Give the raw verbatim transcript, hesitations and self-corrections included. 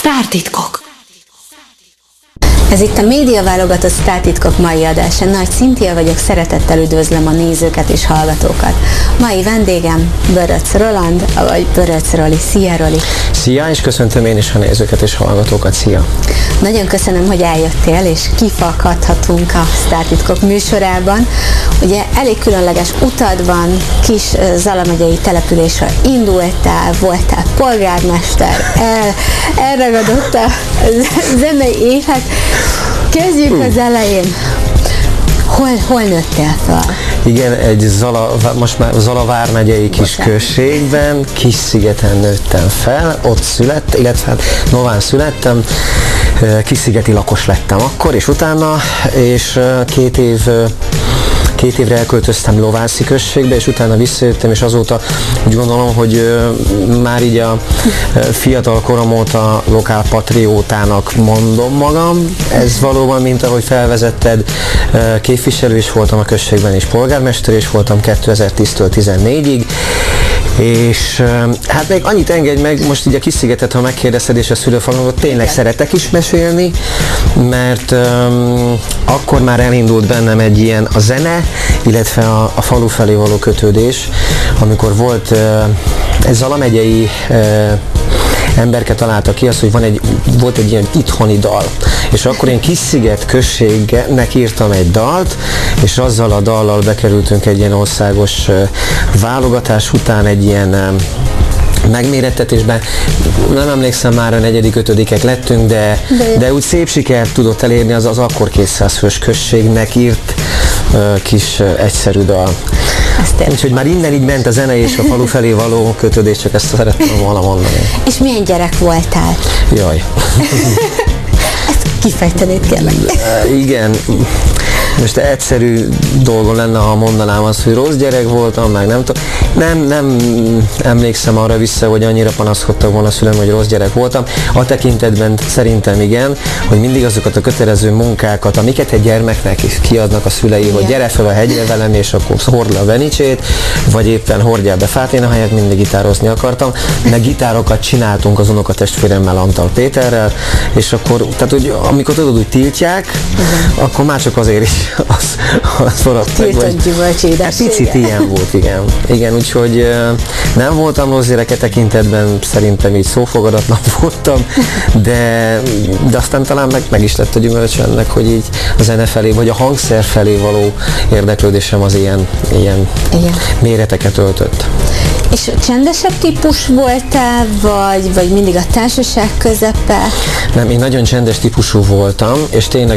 Sztártitkok. Ez itt a média válogatott Sztártitkok mai adása. Nagy Cynthia vagyok, szeretettel üdvözlöm a nézőket és hallgatókat. Mai vendégem Böröcz Roland, vagy Böröcz Roli. Szia, Roli! Szia, és köszöntöm én is a nézőket és hallgatókat. Szia! Nagyon köszönöm, hogy eljöttél, és kifakadhatunk a Sztártitkok műsorában. Ugye elég különleges utad van, kis Zala megyei településre indultál, voltál polgármester, el, elragadott a zenei élet. Kezdjük az elején. Hol, hol nőttél fel? Igen, egy Zala, most már Zala vármegyei kis községben, Kisszigeten nőttem fel, ott születtem, illetve hát Nován születtem, kisszigeti lakos lettem akkor, és utána, és két év Két évre elköltöztem Lovászi községbe, és utána visszajöttem, és azóta úgy gondolom, hogy már így a fiatal korom óta lokál patriótának mondom magam. Ez valóban, mint ahogy felvezetted, képviselő is voltam a községben, és polgármester is voltam kétezer-tíztől tizennégyig. És hát még annyit engedj meg, most így a Kisszigetet, ha megkérdezted, és a szülőfalunkat, tényleg igen, szeretek is mesélni, mert um, akkor már elindult bennem egy ilyen a zene, illetve a, a falu felé való kötődés, amikor volt uh, egy Zala megyei uh, emberke találta ki azt, hogy van egy, volt egy ilyen itthoni dal, és akkor én Kissziget községnek írtam egy dalt, és azzal a dallal bekerültünk egy ilyen országos válogatás után egy ilyen megmérettetésben. Nem emlékszem, már a negyedik, ötödikek lettünk, de, de, de úgy szép sikert tudott elérni az az akkor kétszáz fős községnek írt uh, kis uh, egyszerű dal. Úgyhogy már innen így ment a zene és a falu felé való kötődés, csak ezt szerettem volna mondani. És milyen gyerek voltál? Jaj. Ezt kifejtenéd kérlek. Igen. Most egyszerű dolgom lenne, ha mondanám azt, hogy rossz gyerek voltam, meg nem tudom. Nem, nem emlékszem arra vissza, hogy annyira panaszkodtak volna a szülem, hogy rossz gyerek voltam. A tekintetben szerintem igen, hogy mindig azokat a kötelező munkákat, amiket egy gyermeknek is kiadnak a szülei, igen, hogy gyere fel a hegyre velem, és akkor hord le a benicsét, vagy éppen hordjál be fát, én a helyet mindig gitározni akartam, meg gitárokat csináltunk az unokatestvéremmel, Antal Péterrel, és akkor, tehát hogy amikor tudod, hogy tiltják, igen, akkor már csak azért is az, az maradt meg, vagy picit ilyen volt, igen. Igen, úgyhogy nem voltam rossz gyereke tekintetben, szerintem így szófogadatlan voltam, de, de aztán talán meg, meg is lett a gyümölcs ennek, hogy így a zene felé, vagy a hangszer felé való érdeklődésem az ilyen, ilyen méreteket öltött. És csendesebb típus voltál, vagy, vagy mindig a társaság közepe? Nem, én nagyon csendes típusú voltam, és tényleg